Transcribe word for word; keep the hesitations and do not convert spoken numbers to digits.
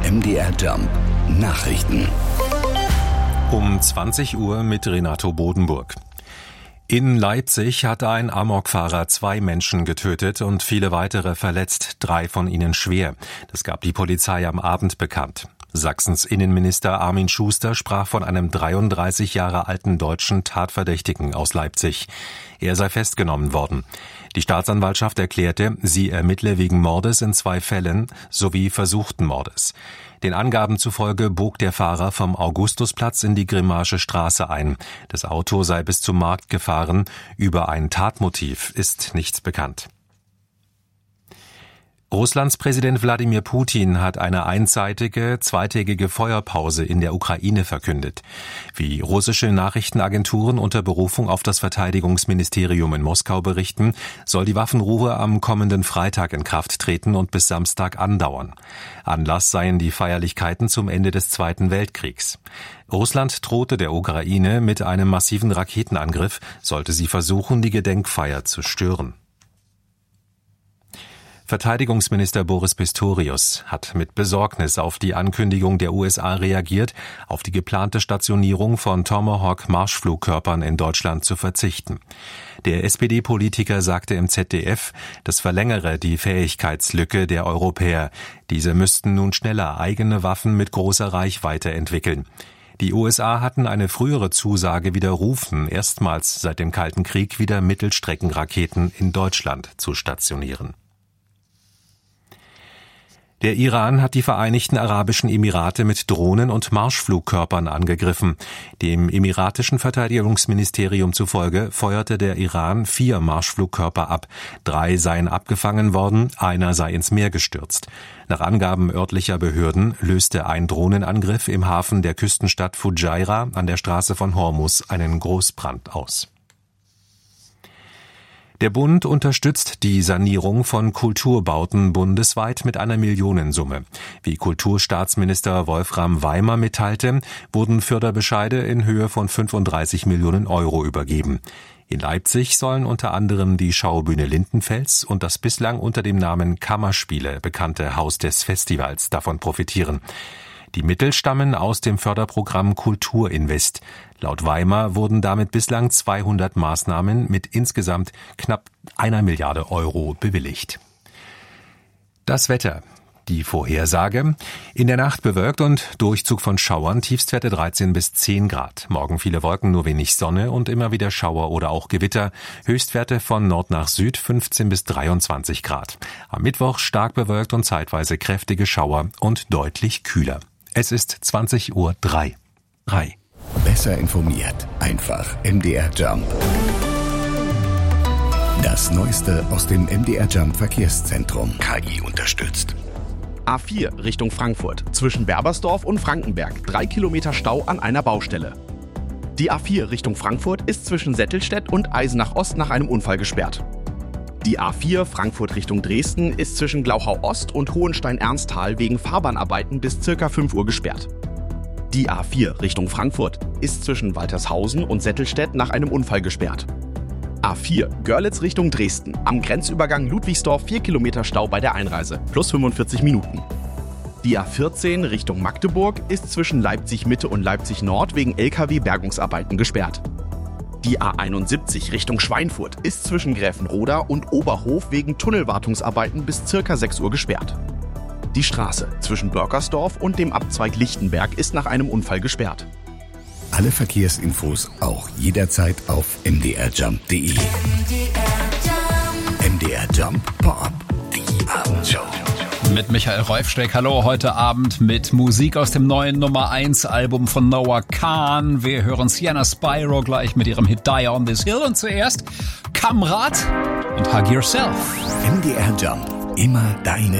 M D R Jump Nachrichten. Um zwanzig Uhr mit Renato Bodenburg. In Leipzig hat ein Amokfahrer zwei Menschen getötet und viele weitere verletzt, drei von ihnen schwer. Das gab die Polizei am Abend bekannt. Sachsens Innenminister Armin Schuster sprach von einem dreiunddreißig Jahre alten deutschen Tatverdächtigen aus Leipzig. Er sei festgenommen worden. Die Staatsanwaltschaft erklärte, sie ermittle wegen Mordes in zwei Fällen sowie versuchten Mordes. Den Angaben zufolge bog der Fahrer vom Augustusplatz in die Grimmaische Straße ein. Das Auto sei bis zum Markt gefahren. Über ein Tatmotiv ist nichts bekannt. Russlands Präsident Wladimir Putin hat eine einseitige, zweitägige Feuerpause in der Ukraine verkündet. Wie russische Nachrichtenagenturen unter Berufung auf das Verteidigungsministerium in Moskau berichten, soll die Waffenruhe am kommenden Freitag in Kraft treten und bis Samstag andauern. Anlass seien die Feierlichkeiten zum Ende des Zweiten Weltkriegs. Russland drohte der Ukraine mit einem massiven Raketenangriff, sollte sie versuchen, die Gedenkfeier zu stören. Verteidigungsminister Boris Pistorius hat mit Besorgnis auf die Ankündigung der U S A reagiert, auf die geplante Stationierung von Tomahawk-Marschflugkörpern in Deutschland zu verzichten. Der S P D-Politiker sagte im Z D F, das verlängere die Fähigkeitslücke der Europäer. Diese müssten nun schneller eigene Waffen mit großer Reichweite entwickeln. Die U S A hatten eine frühere Zusage widerrufen, erstmals seit dem Kalten Krieg wieder Mittelstreckenraketen in Deutschland zu stationieren. Der Iran hat die Vereinigten Arabischen Emirate mit Drohnen und Marschflugkörpern angegriffen. Dem emiratischen Verteidigungsministerium zufolge feuerte der Iran vier Marschflugkörper ab. Drei seien abgefangen worden, einer sei ins Meer gestürzt. Nach Angaben örtlicher Behörden löste ein Drohnenangriff im Hafen der Küstenstadt Fujairah an der Straße von Hormuz einen Großbrand aus. Der Bund unterstützt die Sanierung von Kulturbauten bundesweit mit einer Millionensumme. Wie Kulturstaatsminister Wolfram Weimer mitteilte, wurden Förderbescheide in Höhe von fünfunddreißig Millionen Euro übergeben. In Leipzig sollen unter anderem die Schaubühne Lindenfels und das bislang unter dem Namen Kammerspiele bekannte Haus des Festivals davon profitieren. Die Mittel stammen aus dem Förderprogramm Kulturinvest. Laut Weimer wurden damit bislang zweihundert Maßnahmen mit insgesamt knapp einer Milliarde Euro bewilligt. Das Wetter. Die Vorhersage. In der Nacht bewölkt und Durchzug von Schauern, Tiefstwerte dreizehn bis zehn Grad. Morgen viele Wolken, nur wenig Sonne und immer wieder Schauer oder auch Gewitter. Höchstwerte von Nord nach Süd fünfzehn bis dreiundzwanzig Grad. Am Mittwoch stark bewölkt und zeitweise kräftige Schauer und deutlich kühler. Es ist zwanzig Uhr drei. drei. Besser informiert. Einfach M D R Jump. Das Neueste aus dem M D R Jump Verkehrszentrum. K I unterstützt. A vier Richtung Frankfurt. Zwischen Berbersdorf und Frankenberg. Drei Kilometer Stau an einer Baustelle. Die A vier Richtung Frankfurt ist zwischen Settelstedt und Eisenach Ost nach einem Unfall gesperrt. Die A vier Frankfurt Richtung Dresden ist zwischen Glauchau Ost und Hohenstein-Ernsthal wegen Fahrbahnarbeiten bis circa fünf Uhr gesperrt. Die A vier Richtung Frankfurt ist zwischen Waltershausen und Settelstedt nach einem Unfall gesperrt. A vier Görlitz Richtung Dresden. Am Grenzübergang Ludwigsdorf vier Kilometer Stau bei der Einreise, plus fünfundvierzig Minuten. Die A vierzehn Richtung Magdeburg ist zwischen Leipzig Mitte und Leipzig Nord wegen L K W-Bergungsarbeiten gesperrt. Die A einundsiebzig Richtung Schweinfurt ist zwischen Gräfenroda und Oberhof wegen Tunnelwartungsarbeiten bis circa sechs Uhr gesperrt. Die Straße zwischen Börkersdorf und dem Abzweig Lichtenberg ist nach einem Unfall gesperrt. Alle Verkehrsinfos auch jederzeit auf m d r jump punkt d e. M D R Jump Pop, die Abendshow. Mit Michael Reufsteck. Hallo, heute Abend mit Musik aus dem neuen Nummer eins Album von Noah Kahan. Wir hören Sienna Spyro gleich mit ihrem Hit Die on This Hill. Und zuerst Kamrat und Hug Yourself. M D R Jump, immer deine